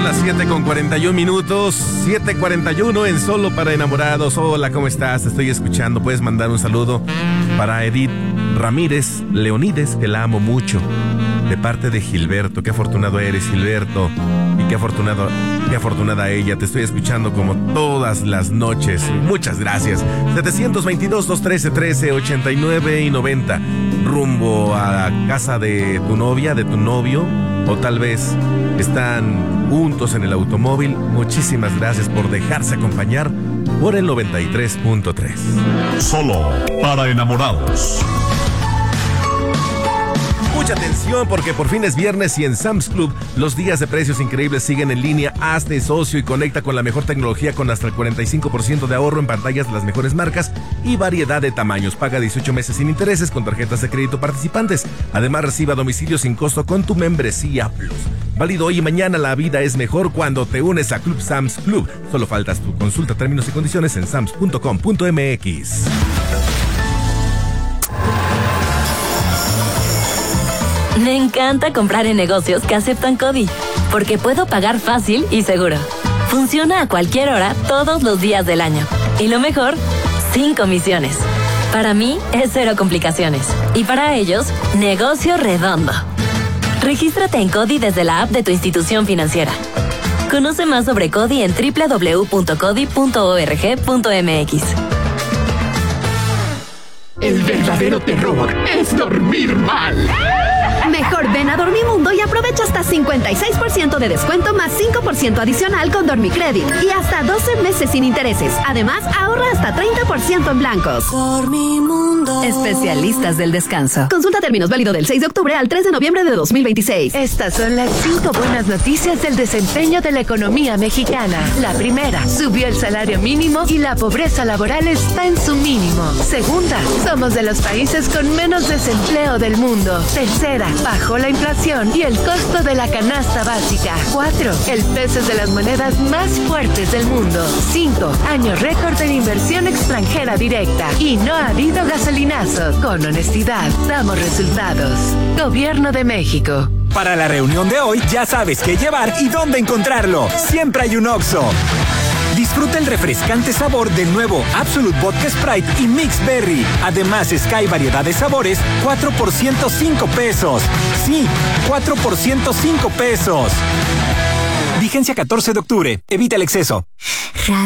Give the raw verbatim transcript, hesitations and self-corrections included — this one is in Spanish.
Son las siete con cuarenta y un minutos, siete cuarenta y uno en Solo para Enamorados. Hola, ¿cómo estás? Te estoy escuchando. Puedes mandar un saludo para Edith Ramírez Leonides, que la amo mucho, de parte de Gilberto. Qué afortunado eres, Gilberto, y qué afortunado, qué afortunada ella. Te estoy escuchando como todas las noches. Muchas gracias. setecientos veintidós, doscientos trece, trece ochenta y nueve y noventa. Rumbo a la casa de tu novia, de tu novio, o tal vez están juntos en el automóvil. Muchísimas gracias por dejarse acompañar por el noventa y tres punto tres. Solo para enamorados. Mucha atención porque por fin es viernes y en Sam's Club los días de precios increíbles siguen en línea. Hazte socio y conecta con la mejor tecnología con hasta el cuarenta y cinco por ciento de ahorro en pantallas de las mejores marcas y variedad de tamaños. Paga dieciocho meses sin intereses con tarjetas de crédito participantes. Además, reciba domicilio sin costo con tu membresía Plus. Válido hoy y mañana. La vida es mejor cuando te unes a Club Sam's Club. Solo faltas tu consulta, términos y condiciones en sams punto com punto m x. Me encanta comprar en negocios que aceptan CODI, porque puedo pagar fácil y seguro. Funciona a cualquier hora, todos los días del año. Y lo mejor, sin comisiones. Para mí, es cero complicaciones. Y para ellos, negocio redondo. Regístrate en CODI desde la app de tu institución financiera. Conoce más sobre CODI en doble u doble u doble u punto codi punto org punto m x. El verdadero terror es dormir mal. Mejor ven a Dormimundo y aprovecha hasta cincuenta y seis por ciento de descuento más cinco por ciento adicional con Dormicredit y hasta doce meses sin intereses. Además, ahorra hasta treinta por ciento en blancos. Dormimundo. Especialistas del descanso. Consulta términos, válido del seis de octubre al tres de noviembre de dos mil veintiséis. Estas son las cinco buenas noticias del desempeño de la economía mexicana. La primera, subió el salario mínimo y la pobreza laboral está en su mínimo. Segunda, somos de los países con menos desempleo del mundo. Tercera, bajó la inflación y el costo de la canasta básica. Cuatro, el peso es de las monedas más fuertes del mundo. Cinco, año récord de inversión extranjera directa. Y no ha habido gasolinazo. Con honestidad, damos resultados. Gobierno de México. Para la reunión de hoy ya sabes qué llevar y dónde encontrarlo. Siempre hay un Oxxo. Disfruta el refrescante sabor del nuevo Absolut Vodka Sprite y Mix Berry. Además, Sky variedad de sabores, cuatro por ciento cinco pesos. Sí, cuatro por ciento cinco pesos. Vigencia catorce de octubre. Evita el exceso.